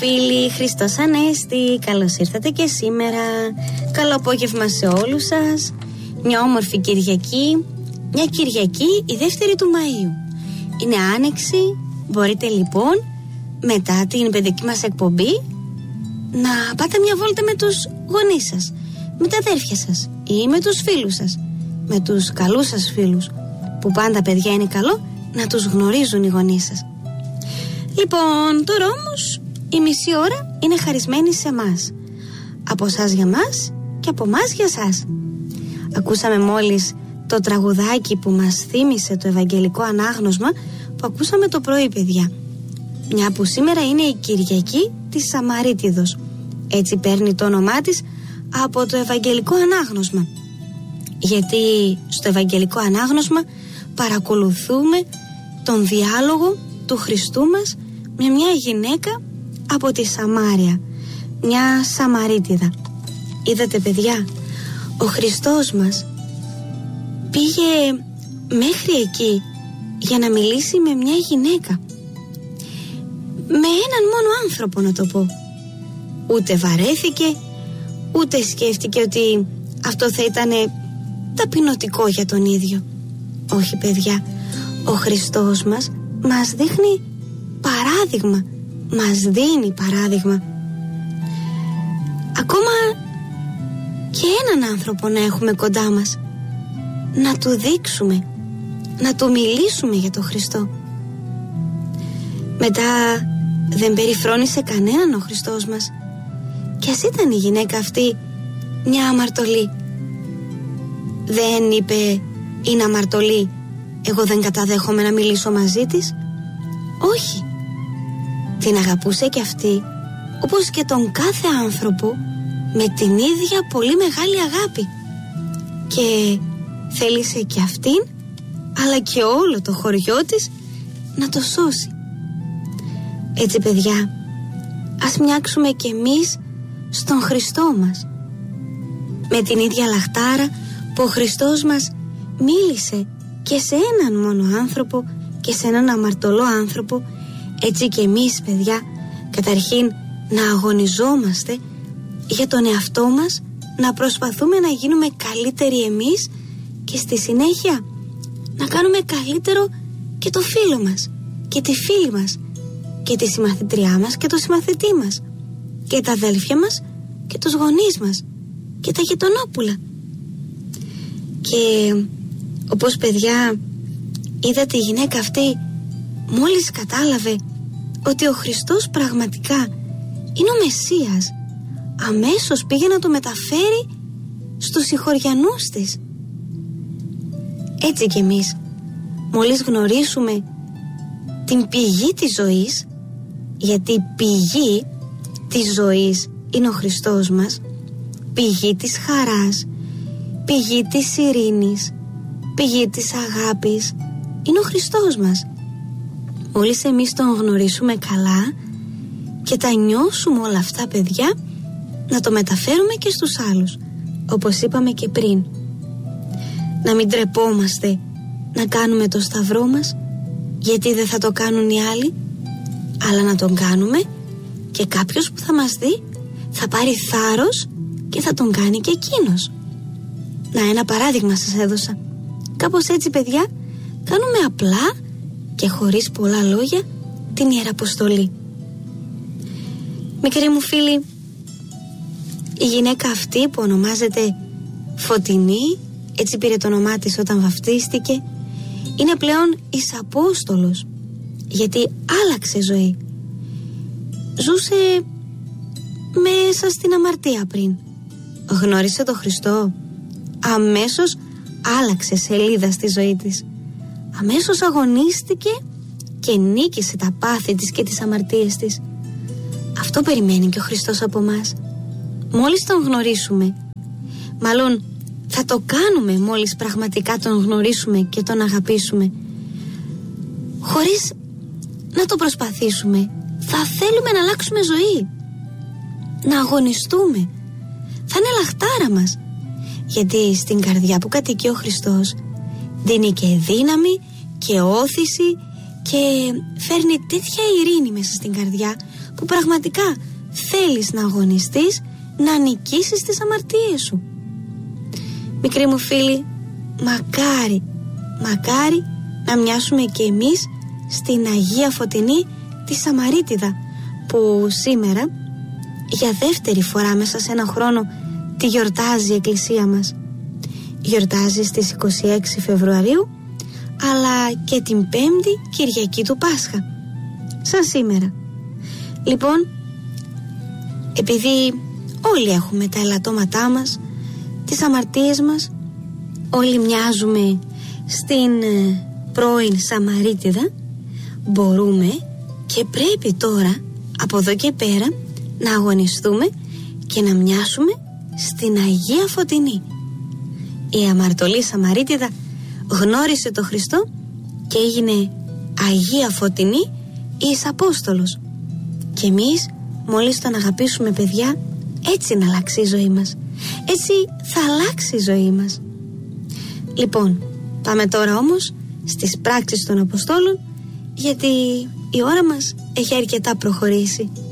Φίλοι, Χριστός Ανέστη, καλώς ήρθατε και σήμερα. Καλό απόγευμα σε όλους σας. Μια όμορφη Κυριακή. Μια Κυριακή η 2η του Μαΐου. Είναι άνοιξη. Μπορείτε λοιπόν μετά την παιδική μας εκπομπή να πάτε μια βόλτα με τους γονείς σας, με τα αδέρφια σας ή με τους φίλους σας, με τους καλούς σας φίλους, που πάντα παιδιά είναι καλό να τους γνωρίζουν οι γονείς σας. Λοιπόν, τώρα όμως η μισή ώρα είναι χαρισμένη σε εμάς. Από εσάς για μας και από εμάς για εσάς. Ακούσαμε μόλις το τραγουδάκι που μας θύμισε το Ευαγγελικό Ανάγνωσμα που ακούσαμε το πρωί, παιδιά. Μια που σήμερα είναι η Κυριακή της Σαμαρίτιδος. Έτσι παίρνει το όνομά της από το Ευαγγελικό Ανάγνωσμα. Γιατί στο Ευαγγελικό Ανάγνωσμα παρακολουθούμε τον διάλογο του Χριστού μας με μια γυναίκα από τη Σαμάρια, μια Σαμαρίτιδα. Είδατε παιδιά, ο Χριστός μας πήγε μέχρι εκεί για να μιλήσει με μια γυναίκα, με έναν μόνο άνθρωπο, να το πω. Ούτε βαρέθηκε, ούτε σκέφτηκε ότι αυτό θα ήταν ταπεινωτικό για τον ίδιο. Όχι παιδιά, ο Χριστός μας δείχνει παράδειγμα, μας δίνει παράδειγμα. Ακόμα και έναν άνθρωπο να έχουμε κοντά μας, να του δείξουμε, να του μιλήσουμε για τον Χριστό. Μετά δεν περιφρόνησε κανέναν ο Χριστός μας, κι ας ήταν η γυναίκα αυτή μια αμαρτωλή. Δεν είπε είναι αμαρτωλή, εγώ δεν καταδέχομαι να μιλήσω μαζί της. Όχι, την αγαπούσε και αυτή, όπως και τον κάθε άνθρωπο, με την ίδια πολύ μεγάλη αγάπη, και θέλησε και αυτήν αλλά και όλο το χωριό της να το σώσει. Έτσι παιδιά, ας μοιάξουμε και εμείς στον Χριστό μας, με την ίδια λαχτάρα που ο Χριστός μας μίλησε και σε έναν μόνο άνθρωπο και σε έναν αμαρτωλό άνθρωπο. Έτσι και εμείς παιδιά, καταρχήν να αγωνιζόμαστε για τον εαυτό μας, να προσπαθούμε να γίνουμε καλύτεροι εμείς και στη συνέχεια να κάνουμε καλύτερο και το φίλο μας και τη φίλη μας και τη συμμαθητριά μας και το συμμαθητή μας και τα αδέλφια μας και τους γονείς μας και τα γειτονόπουλα. Και όπως παιδιά είδατε, η γυναίκα αυτή μόλις κατάλαβε ότι ο Χριστός πραγματικά είναι ο Μεσσίας, αμέσως πήγε να το μεταφέρει στους συγχωριανούς της. Έτσι κι εμείς, μόλις γνωρίσουμε την πηγή της ζωής, γιατί η πηγή της ζωής είναι ο Χριστός μας, πηγή της χαράς, πηγή της ειρήνης, πηγή της αγάπης, είναι ο Χριστός μας. Μόλις εμείς τον γνωρίσουμε καλά και τα νιώσουμε όλα αυτά παιδιά, να το μεταφέρουμε και στους άλλους, όπως είπαμε και πριν. Να μην τρεπόμαστε να κάνουμε το σταυρό μας, γιατί δεν θα το κάνουν οι άλλοι, αλλά να τον κάνουμε και κάποιος που θα μας δει θα πάρει θάρρος και θα τον κάνει και εκείνος. Να, ένα παράδειγμα σας έδωσα. Κάπως έτσι παιδιά κάνουμε απλά και χωρίς πολλά λόγια την Ιεραποστολή. Μικροί μου φίλοι, η γυναίκα αυτή που ονομάζεται Φωτεινή, έτσι πήρε το όνομά της όταν βαφτίστηκε, είναι πλέον εις Απόστολος, γιατί άλλαξε ζωή. Ζούσε μέσα στην αμαρτία πριν. Γνώρισε τον Χριστό, αμέσως άλλαξε σελίδα στη ζωή της. Αμέσως αγωνίστηκε και νίκησε τα πάθη της και τις αμαρτίες της. Αυτό περιμένει και ο Χριστός από μας. Μόλις τον γνωρίσουμε, μάλλον θα το κάνουμε μόλις πραγματικά τον γνωρίσουμε και τον αγαπήσουμε, χωρίς να το προσπαθήσουμε, θα θέλουμε να αλλάξουμε ζωή, να αγωνιστούμε. Θα είναι λαχτάρα μας, γιατί στην καρδιά που κατοικεί ο Χριστός δίνει και δύναμη και όθηση και φέρνει τέτοια ειρήνη μέσα στην καρδιά που πραγματικά θέλεις να αγωνιστείς να νικήσεις τις αμαρτίες σου. Μικροί μου φίλοι, μακάρι να μοιάσουμε και εμείς στην Αγία Φωτεινή τη Σαμαρίτιδα, που σήμερα για δεύτερη φορά μέσα σε ένα χρόνο τη γιορτάζει η Εκκλησία μας. Γιορτάζει στις 26 Φεβρουαρίου, αλλά και την 5η Κυριακή του Πάσχα, σαν σήμερα. Λοιπόν, επειδή όλοι έχουμε τα ελαττώματά μας, τις αμαρτίες μας, όλοι μοιάζουμε στην πρώην Σαμαρίτιδα, μπορούμε και πρέπει τώρα από εδώ και πέρα να αγωνιστούμε και να μοιάσουμε στην Αγία Φωτεινή. Η αμαρτωλή Σαμαρίτιδα γνώρισε το Χριστό και έγινε Αγία Φωτεινή εις Απόστολος. Και εμείς μόλις τον αγαπήσουμε, παιδιά, έτσι να αλλάξει η ζωή μας. Έτσι θα αλλάξει η ζωή μας. Λοιπόν, πάμε τώρα όμως στις πράξεις των Αποστόλων, γιατί η ώρα μας έχει αρκετά προχωρήσει.